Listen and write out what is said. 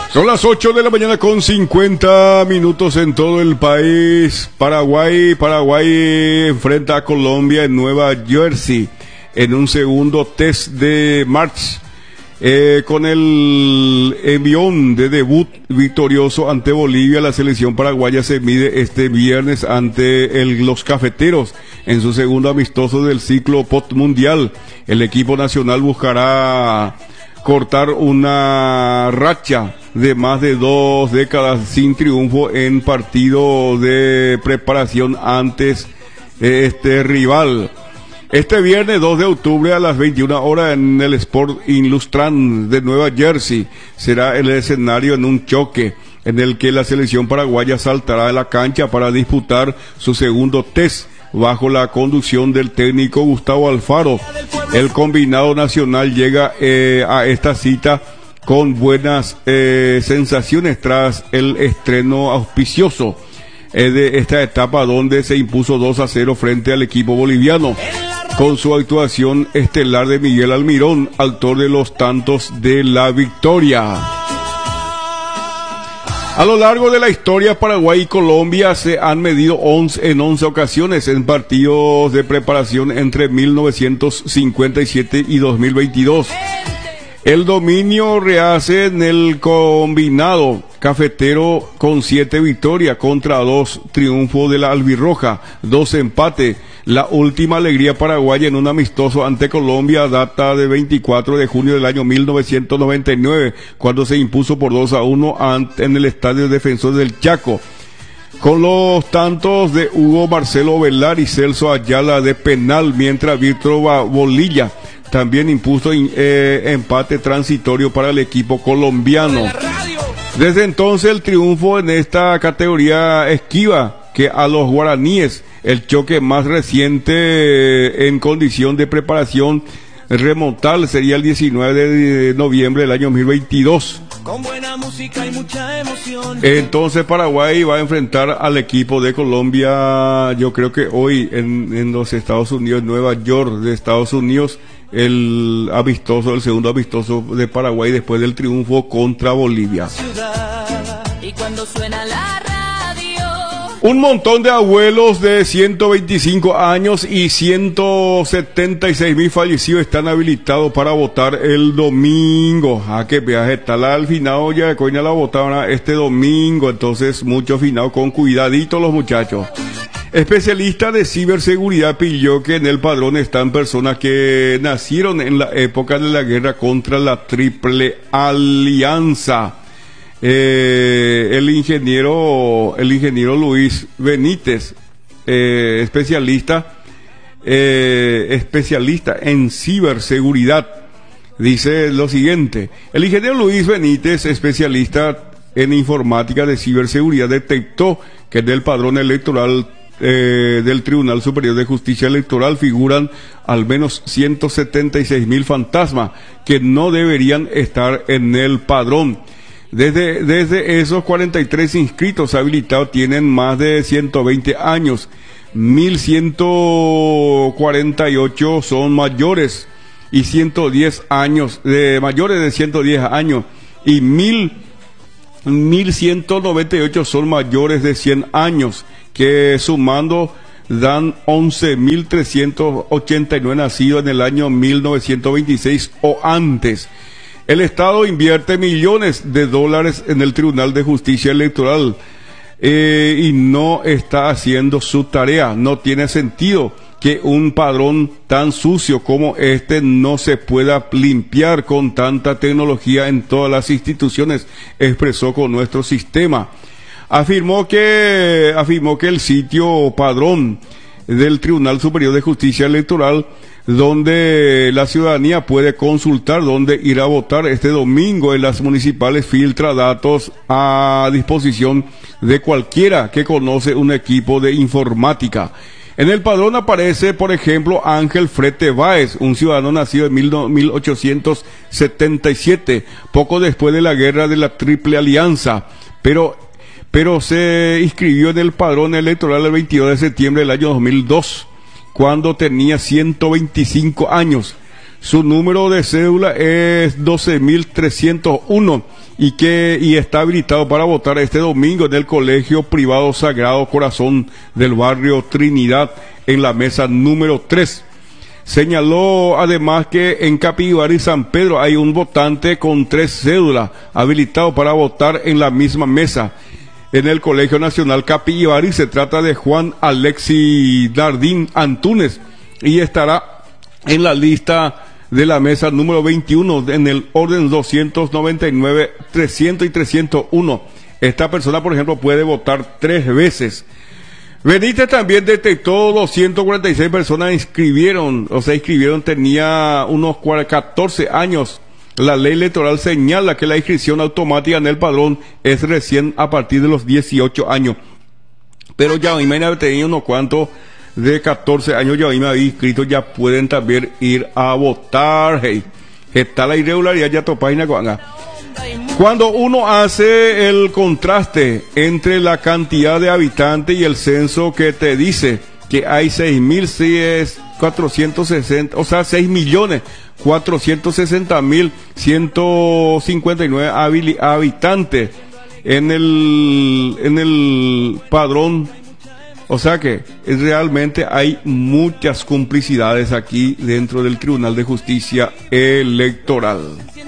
Son las 8 de la mañana con 50 minutos en todo el país. Paraguay enfrenta a Colombia en Nueva Jersey en un segundo test de March. Con el envión de debut victorioso ante Bolivia, la selección paraguaya se mide este viernes ante los cafeteros en su segundo amistoso del ciclo postmundial. El equipo nacional buscará cortar una racha de más de 2 décadas sin triunfo en partido de preparación antes este rival. Este viernes 2 de octubre a las 21 horas en el Sport Illustrant de Nueva Jersey será el escenario en un choque en el que la selección paraguaya saltará a la cancha para disputar su segundo test bajo la conducción del técnico Gustavo Alfaro. El combinado nacional llega a esta cita con buenas sensaciones tras el estreno auspicioso de esta etapa, donde se impuso 2-0 frente al equipo boliviano, con su actuación estelar de Miguel Almirón, autor de los tantos de la victoria. A lo largo de la historia, Paraguay y Colombia se han medido en 11 ocasiones en partidos de preparación entre 1957 y 2022. El dominio rehace en el combinado cafetero con 7 victorias contra 2 triunfos de la albirroja, 2 empates. La última alegría paraguaya en un amistoso ante Colombia data de 24 de junio del año 1999, cuando se impuso por 2-1 en el Estadio Defensor del Chaco, con los tantos de Hugo Marcelo Velar y Celso Ayala de penal, mientras Víctor Bolilla también impuso empate transitorio para el equipo colombiano. Desde entonces el triunfo en esta categoría esquiva que a los guaraníes. El choque más reciente en condición de preparación remontal sería el 19 de noviembre del año 2022. Con buena música y mucha emoción. Entonces Paraguay va a enfrentar al equipo de Colombia, yo creo que hoy en los Estados Unidos, Nueva York de Estados Unidos, el segundo amistoso de Paraguay después del triunfo contra Bolivia. Y cuando suena la radio, un montón de abuelos de 125 años y 176,000 fallecidos están habilitados para votar el domingo. Que viaje tal al final ya de coña la votaron este domingo, entonces mucho final con cuidadito los muchachos. Especialista de ciberseguridad pilló que en el padrón están personas que nacieron en la época de la guerra contra la Triple Alianza. El ingeniero Luis Benítez, especialista en ciberseguridad, dice lo siguiente: el ingeniero Luis Benítez, especialista en informática de ciberseguridad, detectó que en el padrón electoral del Tribunal Superior de Justicia Electoral figuran al menos 176,000 fantasmas que no deberían estar en el padrón. Desde esos 43 inscritos habilitados tienen más de 120 años, 1,148 son mayores y 110 años, mayores de 110 años, y 1,198 son mayores de 100 años, que sumando dan 11,389 nacidos en el año 1926 o antes. El Estado invierte millones de dólares en el Tribunal de Justicia Electoral y no está haciendo su tarea. No tiene sentido que un padrón tan sucio como este no se pueda limpiar con tanta tecnología en todas las instituciones, expresó con nuestro sistema. Afirmó que el sitio padrón del Tribunal Superior de Justicia Electoral, donde la ciudadanía puede consultar dónde ir a votar este domingo en las municipales, filtra datos a disposición de cualquiera que conoce un equipo de informática. En el padrón aparece, por ejemplo, Ángel Frete Báez, un ciudadano nacido en 1877, poco después de la guerra de la Triple Alianza, pero se inscribió en el padrón electoral el 22 de septiembre del año 2002. Cuando tenía 125 años. Su número de cédula es 12,301 y está habilitado para votar este domingo en el Colegio Privado Sagrado Corazón del barrio Trinidad, en la mesa número 3. Señaló además que en Capibari y San Pedro hay un votante con 3 cédulas habilitado para votar en la misma mesa. En el Colegio Nacional Capibari se trata de Juan Alexi Dardín Antúnez y estará en la lista de la mesa número 21 en el orden 299, 300 y 301. Esta persona, por ejemplo, puede votar 3 veces. Benítez también detectó 246 personas inscribieron, tenía unos 14 años. La ley electoral señala que la inscripción automática en el padrón es recién a partir de los 18 años. Pero ya me tenía unos cuantos de 14 años, ya me había inscrito, ya pueden también ir a votar. Hey, está la irregularidad, ya tu página cuanga. Cuando uno hace el contraste entre la cantidad de habitantes y el censo que te dice que hay 6.460, o sea, 6.460.159 habitantes en el padrón. O sea que realmente hay muchas complicidades aquí dentro del Tribunal de Justicia Electoral.